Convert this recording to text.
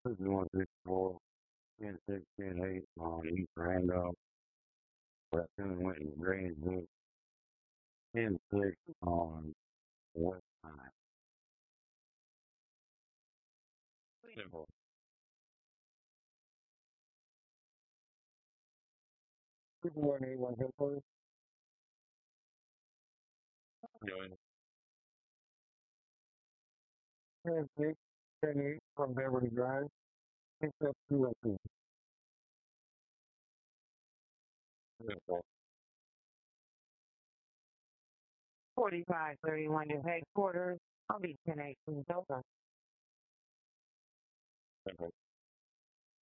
5164, 10-6, 10-8 on East Randolph. Raccoon went in Grange Book, 10-6 on West Side. Simple. People 181 headquarters. Doing 10-6, 10-8 from Beverly Drive. Picked up 202. Simple. 4531 to headquarters. I'll be 10-8 from Delta. Simple.